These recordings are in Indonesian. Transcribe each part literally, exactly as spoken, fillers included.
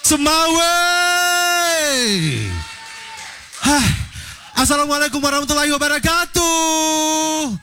Semawe. Hah. Assalamualaikum warahmatullahi wabarakatuh.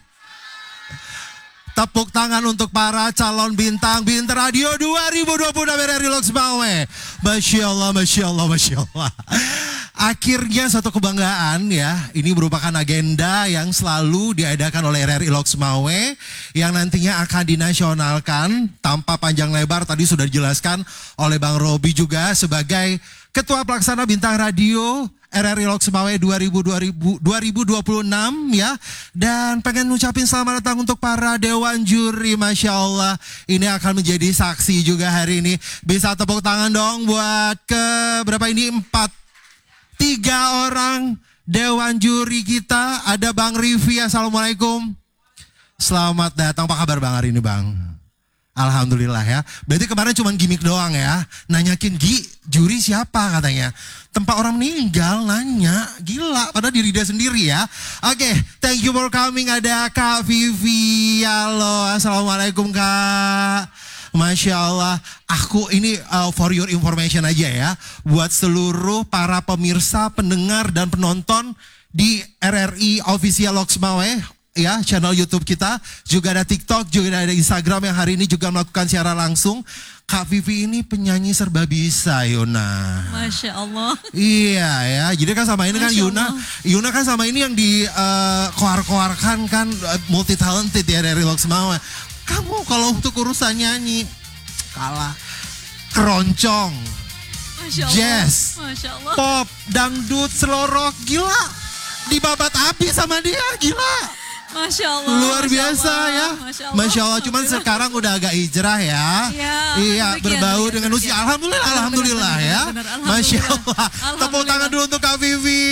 Tepuk tangan untuk para calon bintang Bintang Radio dua ribu dua puluh R R I Loks Semawe. Masya Allah, Masya Allah, Masya Allah. Akhirnya satu kebanggaan ya. Ini merupakan agenda yang selalu diadakan oleh R R I Loks Semawe, yang nantinya akan dinasionalkan tanpa panjang lebar. Tadi sudah dijelaskan oleh Bang Robi juga sebagai Ketua Pelaksana Bintang Radio R R I Loks Semawe dua ribu dua puluh enam ya. Dan pengen ngucapin selamat datang untuk para Dewan Juri. Masya Allah, ini akan menjadi saksi juga hari ini. Bisa tepuk tangan dong buat ke berapa ini? Empat Tiga orang Dewan Juri kita. Ada Bang Rivi, Assalamualaikum. Selamat datang, apa kabar Bang hari ini Bang? Alhamdulillah ya. Berarti kemarin cuma gimmick doang ya. Nanyakin, Gi, juri siapa katanya. Tempat orang meninggal nanya. Gila, padahal diri dia sendiri ya. Oke, okay, thank you for coming. Ada Kak Vivi. Halo, Assalamualaikum Kak. Masya Allah. Aku ini uh, for your information aja ya. Buat seluruh para pemirsa, pendengar, dan penonton di R R I Official Loks Semawe. Ya, channel YouTube kita, juga ada TikTok, juga ada Instagram yang hari ini juga melakukan siaran langsung. Kak Vivi ini penyanyi serba bisa, Yuna. Masya Allah. Iya ya, jadi kan sama ini Masya kan Yuna, Allah. Yuna kan sama ini yang di uh, koar-koarkan kan uh, multi talented ya dari Loks Semawe. Kamu kalau untuk urusan nyanyi kalah, keroncong, Masya Allah. jazz, Masya Allah. pop, dangdut, selorok, gila. Dibabat api sama dia, gila. Masya Allah. Luar Masya biasa Allah, ya. Masya Allah. Masya Allah, cuman sekarang udah agak hijrah ya. Ya, iya, demikian, berbau demikian, dengan usia. demikian. Alhamdulillah, Benar, alhamdulillah benar, ya. benar, benar, Masya alhamdulillah. Allah. Tepuk Alhamdulillah. tangan dulu untuk Kak Vivi.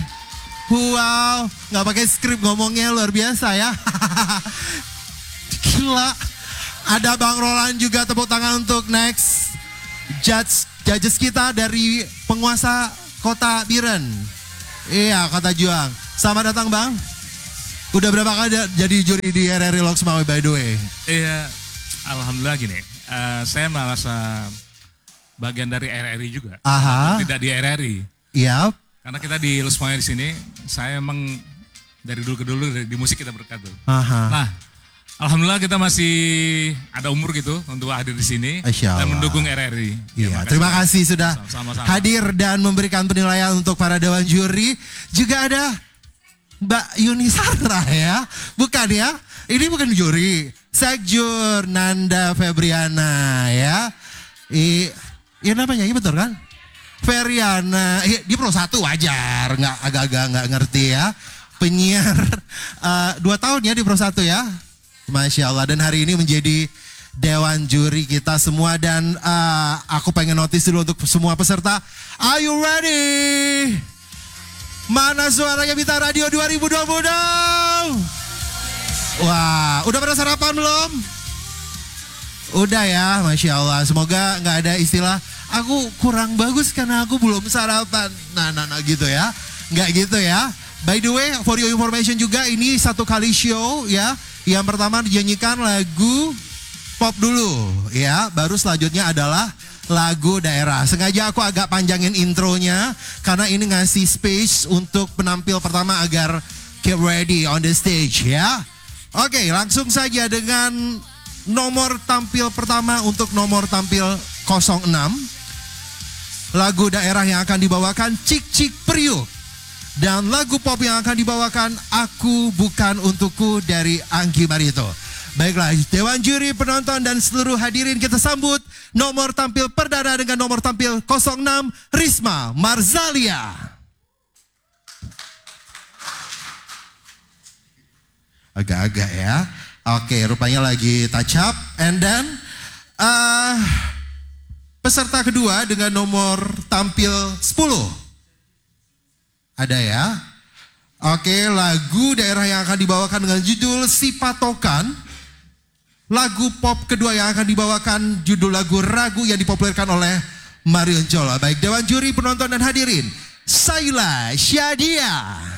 Wow, nggak pakai skrip ngomongnya, luar biasa ya. Gila. Ada Bang Roland juga, tepuk tangan untuk next judge judges kita dari penguasa Kota Biren. Iya, Kota Juang. Selamat datang Bang. Udah berapa kali jadi juri di R R I Loks Semawe by the way? Iya, alhamdulillah gini. Uh, saya merasa bagian dari R R I juga. Aha. Tidak di R R I. Iya. Karena kita di Loks Semawe di sini, saya emang dari dulu ke dulu di musik kita berkat dulu. Aha. Nah, alhamdulillah kita masih ada umur gitu untuk hadir di sini Masya dan Allah. mendukung R R I. Iya, Ya, terima kasih sudah Sama-sama. hadir dan memberikan penilaian untuk para dewan juri. Juga ada Mbak Yuni Sarah ya, bukan ya? Ini bukan juri, Sekjur Nanda Febriana ya. I, ya namanya ini betul kan? Feriana, I, dia pro satu wajar, nggak agak-agak nggak ngerti ya. Penyiar uh, dua tahun ya di pro satu ya. Masya Allah, dan hari ini menjadi dewan juri kita semua. Dan uh, aku pengen notice dulu untuk semua peserta. Are you ready? Mana suaranya Bintang Radio dua ribu dua puluh dong? Wah, udah pada sarapan belum? Udah ya, Masya Allah. Semoga nggak ada istilah, aku kurang bagus karena aku belum sarapan. Nah, nah, nah gitu ya. Nggak gitu ya. By the way, for your information juga, ini satu kali show ya. Yang pertama dinyanyikan lagu pop dulu ya, baru selanjutnya adalah lagu daerah. Sengaja aku agak panjangin intronya karena ini ngasih space untuk penampil pertama agar get ready on the stage ya. Oke, langsung saja dengan nomor tampil pertama untuk nomor tampil nol enam. Lagu daerah yang akan dibawakan Cik Cik Priuk. Dan lagu pop yang akan dibawakan Aku Bukan Untukku dari Anggi Barito. Baiklah, Dewan Juri, penonton, dan seluruh hadirin, kita sambut nomor tampil perdana dengan nomor tampil nol enam, Risma Marzalia. Agak-agak ya. Oke, rupanya lagi touch up. And then, uh, peserta kedua dengan nomor tampil sepuluh. Ada ya. Oke, lagu daerah yang akan dibawakan dengan judul Si Patokan. Lagu pop kedua yang akan dibawakan judul lagu Ragu yang dipopulerkan oleh Marion Jola. Baik Dewan Juri, penonton, dan hadirin, Saila Syadia.